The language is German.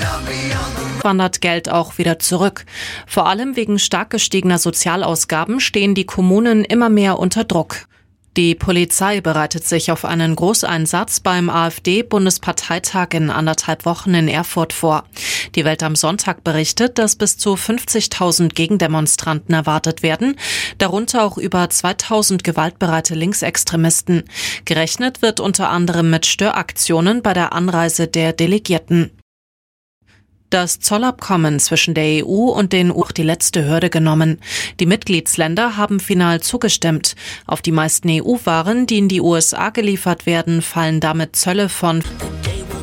Wandert Geld auch wieder zurück. Vor allem wegen stark gestiegener Sozialausgaben stehen die Kommunen immer mehr unter Druck. Die Polizei bereitet sich auf einen Großeinsatz beim AfD-Bundesparteitag in 1,5 Wochen in Erfurt vor. Die Welt am Sonntag berichtet, dass bis zu 50.000 Gegendemonstranten erwartet werden, darunter auch über 2.000 gewaltbereite Linksextremisten. Gerechnet wird unter anderem mit Störaktionen bei der Anreise der Delegierten. Das Zollabkommen zwischen der EU und den USA die letzte Hürde genommen. Die Mitgliedsländer haben final zugestimmt. Auf die meisten EU-Waren, die in die USA geliefert werden, fallen damit Zölle von